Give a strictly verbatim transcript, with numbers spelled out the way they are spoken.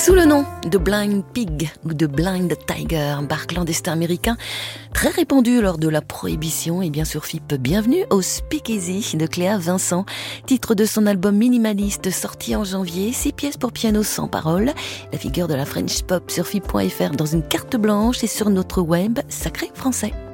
Sous le nom de Blind Pig ou de Blind Tiger, un bar clandestin américain très répandu lors de la Prohibition, et bien sûr F I P, bienvenue au Speakeasy de Cléa Vincent, titre de son album minimaliste sorti en janvier, six pièces pour piano sans parole, la figure de la French Pop sur F I P point F R dans une carte blanche et sur notre web Sacré Français.